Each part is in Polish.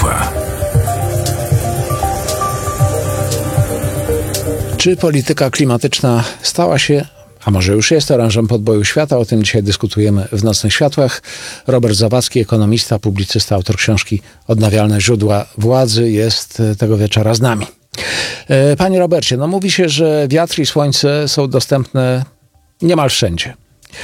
Światła. Czy polityka klimatyczna stała się, a może już jest, orężem podboju świata? O tym dzisiaj dyskutujemy w Nocnych Światłach. Robert Zawadzki, ekonomista, publicysta, autor książki Odnawialne źródła władzy, jest tego wieczora z nami. Panie Robercie, no mówi się, że wiatr i słońce są dostępne niemal wszędzie.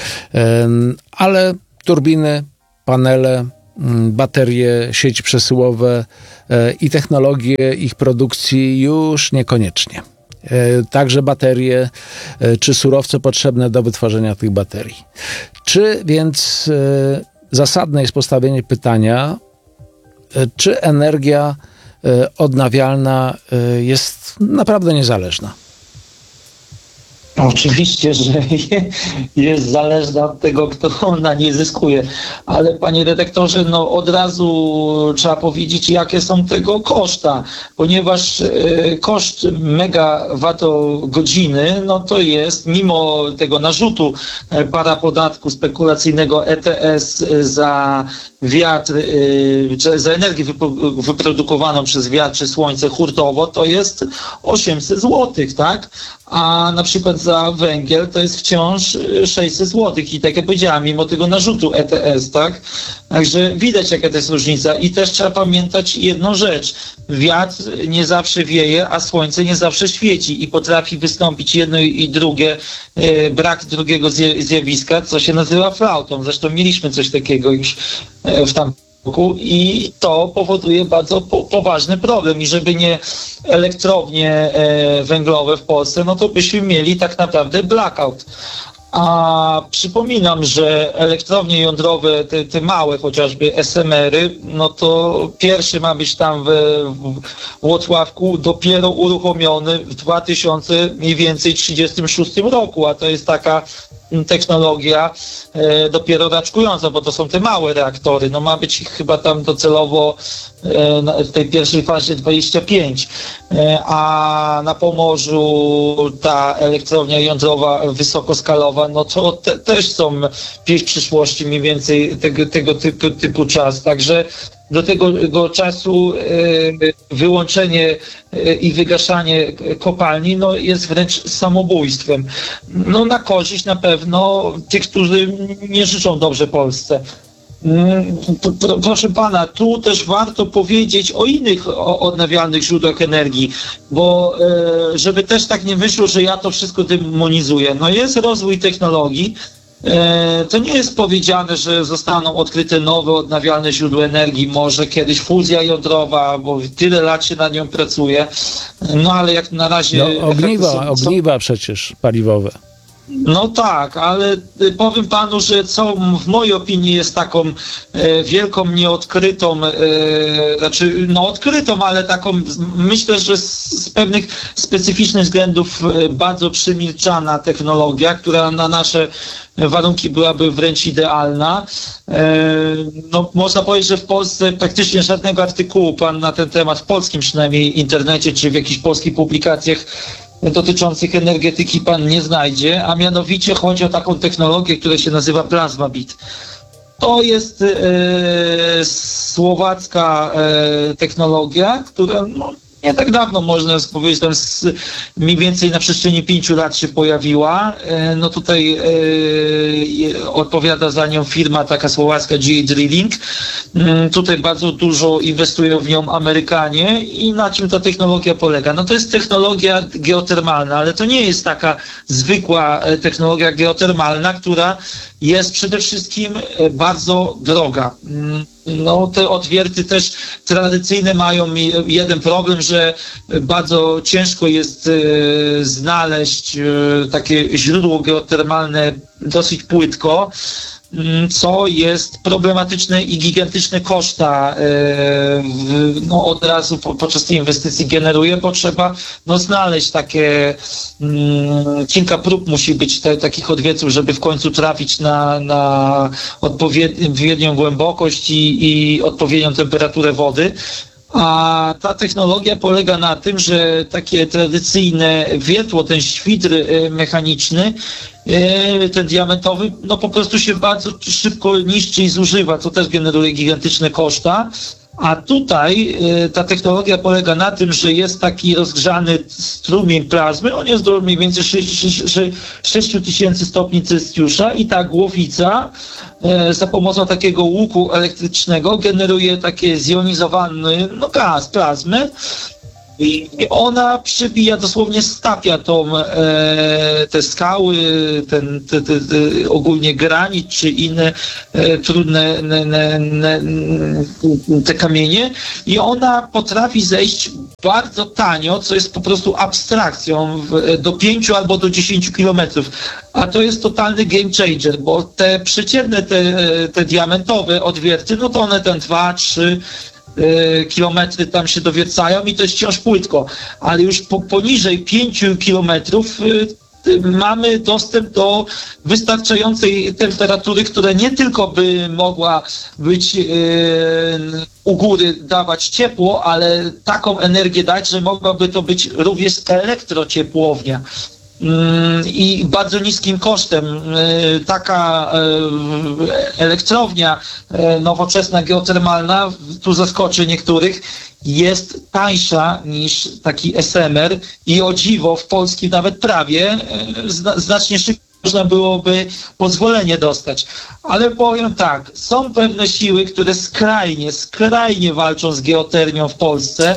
Ale turbiny, panele, baterie, sieci przesyłowe i technologie ich produkcji już niekoniecznie. Także baterie, czy surowce potrzebne do wytworzenia tych baterii. Czy więc zasadne jest postawienie pytania, czy energia odnawialna jest naprawdę niezależna? Oczywiście, że jest zależna od tego, kto na niej zyskuje. Ale panie redaktorze, no od razu trzeba powiedzieć, jakie są tego koszta, ponieważ koszt megawattogodziny, no to jest, mimo tego narzutu parapodatku spekulacyjnego ETS za wiatr, za energię wyprodukowaną przez wiatr czy słońce hurtowo, to jest 800 zł, tak? A na przykład za węgiel to jest wciąż 600 zł. I tak jak powiedziałam, mimo tego narzutu ETS, tak? Także widać, jaka to jest różnica. I też trzeba pamiętać jedną rzecz. Wiatr nie zawsze wieje, a słońce nie zawsze świeci i potrafi wystąpić jedno i drugie, brak drugiego zjawiska, co się nazywa flautą. Zresztą mieliśmy coś takiego już w tamtym roku i to powoduje bardzo poważny problem. I żeby nie elektrownie węglowe w Polsce, no to byśmy mieli tak naprawdę blackout. A przypominam, że elektrownie jądrowe, te małe chociażby SMR-y, no to pierwszy ma być tam w Włocławku dopiero uruchomiony w 2036 roku, a to jest taka technologia dopiero raczkująca, bo to są te małe reaktory. No ma być ich chyba tam docelowo w tej pierwszej fazie 25, a na Pomorzu ta elektrownia jądrowa wysokoskalowa, no to też są pieśń przyszłości mniej więcej tego typu czas. Także do tego czasu wyłączenie i wygaszanie kopalni no jest wręcz samobójstwem. No na korzyść na pewno tych, którzy nie życzą dobrze Polsce. Proszę pana, tu też warto powiedzieć o innych odnawialnych źródłach energii, bo żeby też tak nie wyszło, że ja to wszystko demonizuję. No jest rozwój technologii. To nie jest powiedziane, że zostaną odkryte nowe odnawialne źródła energii, może kiedyś fuzja jądrowa, bo tyle lat się na nią pracuje, no ale jak na razie... No, ogniwa przecież paliwowe. No tak, ale powiem panu, że co w mojej opinii jest taką wielką nieodkrytą, znaczy no odkrytą, ale taką myślę, że z pewnych specyficznych względów bardzo przemilczana technologia, która na nasze warunki byłaby wręcz idealna. No, można powiedzieć, że w Polsce praktycznie żadnego artykułu pan na ten temat w polskim przynajmniej internecie czy w jakichś polskich publikacjach dotyczących energetyki pan nie znajdzie, a mianowicie chodzi o taką technologię, która się nazywa PlasmaBit. To jest słowacka technologia, która no, nie tak dawno, można powiedzieć, tam mniej więcej na przestrzeni 5 lat się pojawiła. No tutaj odpowiada za nią firma taka słowacka GA Drilling. Tutaj bardzo dużo inwestują w nią Amerykanie i na czym ta technologia polega? No to jest technologia geotermalna, ale to nie jest taka zwykła technologia geotermalna, która jest przede wszystkim bardzo droga. No te odwierty też tradycyjne mają jeden problem, że bardzo ciężko jest znaleźć takie źródło geotermalne dosyć płytko, co jest problematyczne i gigantyczne koszta no, od razu podczas tej inwestycji generuje, bo trzeba no, znaleźć takie kilka prób musi być takich odwiertów, żeby w końcu trafić na odpowiednią głębokość i odpowiednią temperaturę wody. A ta technologia polega na tym, że takie tradycyjne wiertło, ten świdr mechaniczny, ten diamentowy, no po prostu się bardzo szybko niszczy i zużywa, co też generuje gigantyczne koszta. A tutaj ta technologia polega na tym, że jest taki rozgrzany strumień plazmy, on jest do mniej więcej 6000 stopni Celsjusza i ta głowica za pomocą takiego łuku elektrycznego generuje takie zjonizowany gaz, plazmę, i ona przybija, dosłownie stapia te skały, ogólnie granit czy inne trudne te kamienie, i ona potrafi zejść bardzo tanio, co jest po prostu abstrakcją, do 5 albo do 10 kilometrów. A to jest totalny game changer, bo te przeciętne, te diamentowe odwierty, no to one 2-3 kilometry tam się dowiercają i to jest wciąż płytko, ale już poniżej 5 kilometrów mamy dostęp do wystarczającej temperatury, która nie tylko by mogła być u góry dawać ciepło, ale taką energię dać, że mogłaby to być również elektrociepłownia. I bardzo niskim kosztem taka elektrownia nowoczesna, geotermalna, tu zaskoczy niektórych, jest tańsza niż taki SMR i o dziwo w polskim nawet prawie znacznie szybciej można byłoby pozwolenie dostać. Ale powiem tak, są pewne siły, które skrajnie walczą z geotermią w Polsce.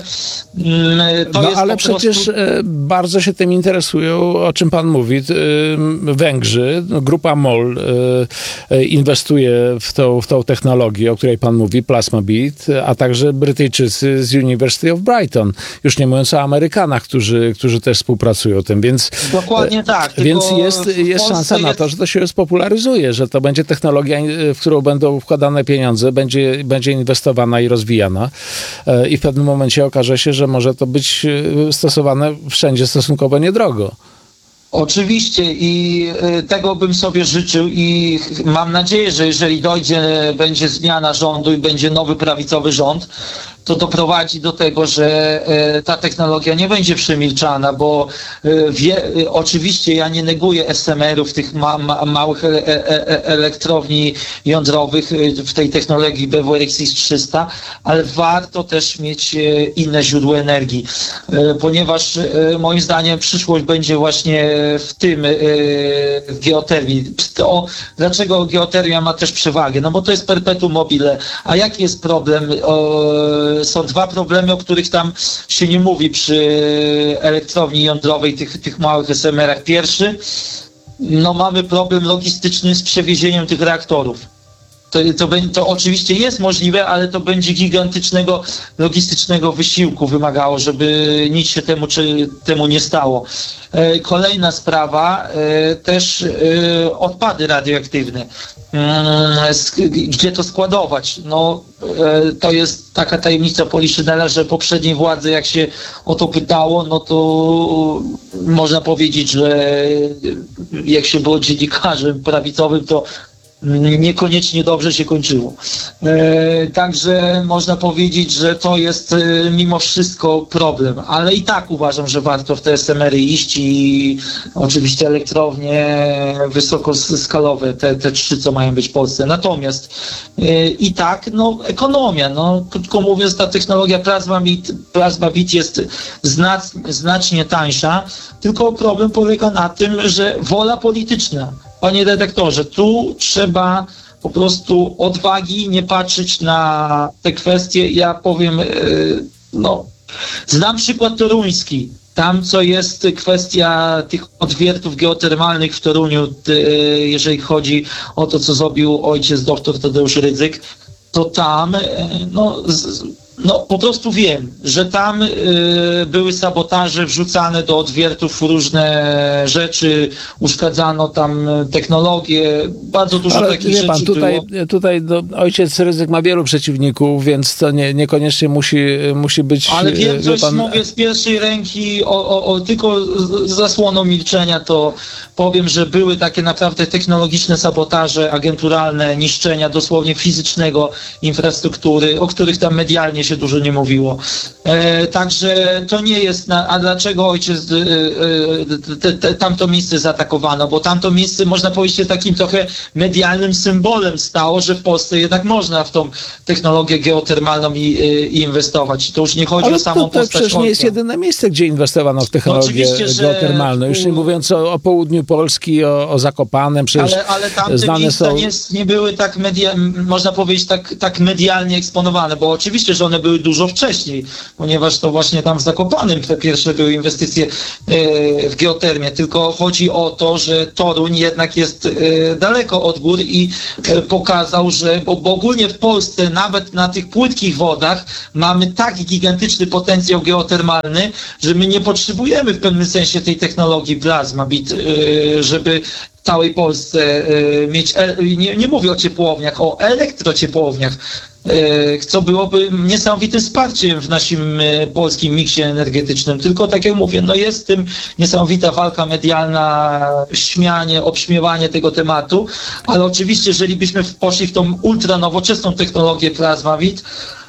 Ale przecież bardzo się tym interesują, o czym pan mówi. Węgrzy, grupa MOL inwestuje w tą technologię, o której pan mówi, Plasmabit, a także Brytyjczycy z University of Brighton. Już nie mówiąc o Amerykanach, którzy też współpracują w tym, więc... Dokładnie tak. Więc jest szansa na to, że to się spopularyzuje, że to będzie technologia, w którą będą wkładane pieniądze, będzie inwestowana i rozwijana i w pewnym momencie okaże się, że może to być stosowane wszędzie stosunkowo niedrogo. Oczywiście i tego bym sobie życzył i mam nadzieję, że jeżeli będzie zmiana rządu i będzie nowy prawicowy rząd, to doprowadzi do tego, że ta technologia nie będzie przemilczana, bo oczywiście ja nie neguję SMR-ów, tych małych elektrowni jądrowych w tej technologii BWRX 300, ale warto też mieć inne źródła energii, ponieważ moim zdaniem przyszłość będzie właśnie w tym, w geotermii. Dlaczego geotermia ma też przewagę? No bo to jest perpetuum mobile. A jaki jest problem? Są dwa problemy, o których tam się nie mówi przy elektrowni jądrowej, tych małych SMR-ach. Pierwszy, mamy problem logistyczny z przewiezieniem tych reaktorów. To oczywiście jest możliwe, ale to będzie gigantycznego logistycznego wysiłku wymagało, żeby nic się temu nie stało. Kolejna sprawa, też odpady radioaktywne. Gdzie to składować? To jest taka tajemnica Poliszynela, że poprzedniej władze, jak się o to pytało, to można powiedzieć, że jak się było dziennikarzem prawicowym, to niekoniecznie dobrze się kończyło. Także można powiedzieć, że to jest mimo wszystko problem, ale i tak uważam, że warto w te SMR-y iść i oczywiście elektrownie wysokoskalowe, te 3, co mają być w Polsce. Natomiast i tak, ekonomia, krótko mówiąc, ta technologia Plasmabit jest znacznie tańsza, tylko problem polega na tym, że wola polityczna. Panie redaktorze, tu trzeba po prostu odwagi, nie patrzeć na te kwestie. Ja powiem, znam przykład toruński. Tam, co jest kwestia tych odwiertów geotermalnych w Toruniu, jeżeli chodzi o to, co zrobił ojciec dr Tadeusz Rydzyk, to tam, po prostu wiem, że tam były sabotaże wrzucane do odwiertów różne rzeczy, uszkadzano tam technologię, bardzo dużo takich rzeczy Tutaj ojciec Rydzyk ma wielu przeciwników, więc to niekoniecznie musi być... Ale wiem, mówię z pierwszej ręki, tylko zasłoną milczenia, to powiem, że były takie naprawdę technologiczne sabotaże, agenturalne niszczenia dosłownie fizycznego infrastruktury, o których tam medialnie mnie się dużo nie mówiło. Także to nie jest... A dlaczego ojciec tamto miejsce zaatakowano? Bo tamto miejsce, można powiedzieć, takim trochę medialnym symbolem stało, że w Polsce jednak można w tą technologię geotermalną i inwestować. To już nie chodzi o samą postać. To przecież nie jest jedyne miejsce, gdzie inwestowano w technologię geotermalną. Już nie mówiąc o południu Polski, o Zakopanem. Ale tamte miejsca nie były tak można powiedzieć tak medialnie eksponowane, bo oczywiście, że one były dużo wcześniej, ponieważ to właśnie tam w Zakopanem te pierwsze były inwestycje w geotermię. Tylko chodzi o to, że Toruń jednak jest daleko od gór i pokazał, że bo ogólnie w Polsce nawet na tych płytkich wodach mamy tak gigantyczny potencjał geotermalny, że my nie potrzebujemy w pewnym sensie tej technologii Plasmabit, żeby w całej Polsce mieć, nie mówię o ciepłowniach, o elektrociepłowniach, co byłoby niesamowitym wsparciem w naszym polskim miksie energetycznym. Tylko tak jak mówię, jest tym niesamowita walka medialna, obśmiewanie tego tematu, ale oczywiście, jeżeli byśmy poszli w tą ultranowoczesną technologię Plasmabit,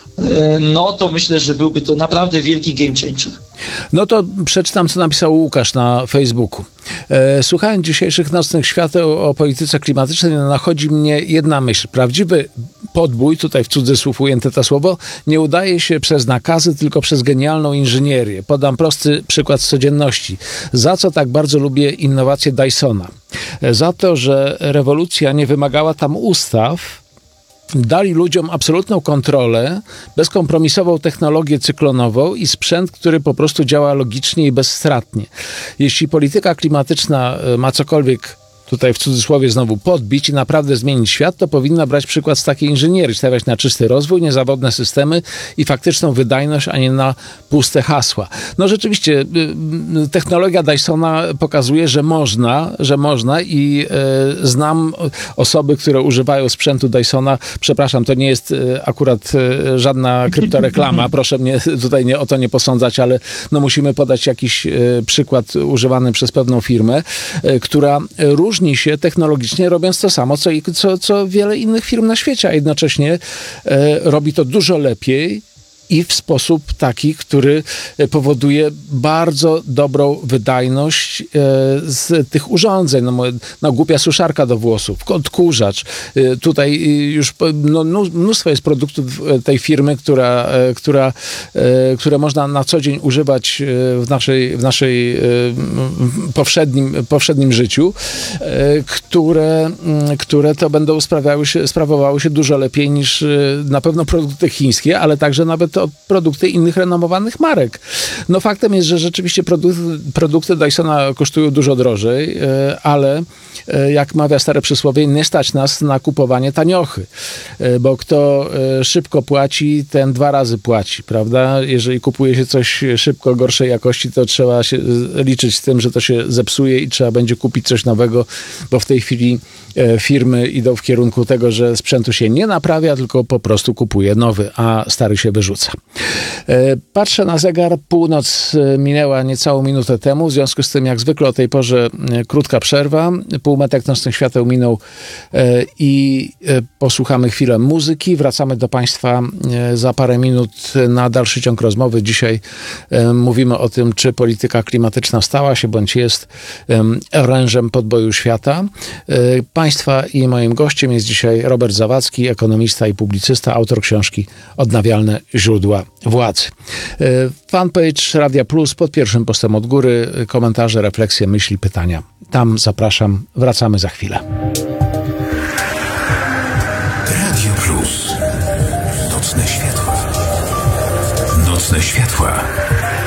to myślę, że byłby to naprawdę wielki game changer. No to przeczytam, co napisał Łukasz na Facebooku. Słuchając dzisiejszych nocnych świateł o polityce klimatycznej, nachodzi mnie jedna myśl. Prawdziwy podbój, tutaj w cudzysłów ujęte to słowo, nie udaje się przez nakazy, tylko przez genialną inżynierię. Podam prosty przykład z codzienności. Za co tak bardzo lubię innowacje Dysona? Za to, że rewolucja nie wymagała tam ustaw, dali ludziom absolutną kontrolę, bezkompromisową technologię cyklonową i sprzęt, który po prostu działa logicznie i bezstratnie. Jeśli polityka klimatyczna ma cokolwiek, tutaj w cudzysłowie znowu, podbić i naprawdę zmienić świat, to powinna brać przykład z takiej inżynierii, stawiać na czysty rozwój, niezawodne systemy i faktyczną wydajność, a nie na puste hasła. Rzeczywiście, technologia Dysona pokazuje, że można i znam osoby, które używają sprzętu Dysona. Przepraszam, to nie jest akurat żadna kryptoreklama, proszę mnie tutaj o to nie posądzać, ale musimy podać jakiś przykład używany przez pewną firmę, która różni się technologicznie, robiąc to samo, co wiele innych firm na świecie, a jednocześnie robi to dużo lepiej i w sposób taki, który powoduje bardzo dobrą wydajność z tych urządzeń. Głupia suszarka do włosów, odkurzacz. Tutaj już mnóstwo jest produktów tej firmy, które można na co dzień używać w naszej powszednim życiu, które to będą sprawowały się dużo lepiej niż na pewno produkty chińskie, ale także nawet produkty innych renomowanych marek. Faktem jest, że rzeczywiście produkty Dysona kosztują dużo drożej, ale jak mawia stare przysłowie, nie stać nas na kupowanie taniochy, bo kto szybko płaci, ten 2 razy płaci, prawda? Jeżeli kupuje się coś szybko, gorszej jakości, to trzeba się liczyć z tym, że to się zepsuje i trzeba będzie kupić coś nowego, bo w tej chwili firmy idą w kierunku tego, że sprzętu się nie naprawia, tylko po prostu kupuje nowy, a stary się wyrzuca. Patrzę na zegar, północ minęła niecałą minutę temu, w związku z tym jak zwykle o tej porze krótka przerwa, półmetek nocnych świateł minął i posłuchamy chwilę muzyki. Wracamy do Państwa za parę minut na dalszy ciąg rozmowy. Dzisiaj mówimy o tym, czy polityka klimatyczna stała się, bądź jest orężem podboju świata. Państwa i moim gościem jest dzisiaj Robert Zawadzki, ekonomista i publicysta, autor książki Odnawialne źródła władzy. Fanpage Radia Plus pod pierwszym postem od góry, komentarze, refleksje, myśli, pytania. Tam zapraszam. Wracamy za chwilę. Radio Plus. Nocne światła. Nocne światła.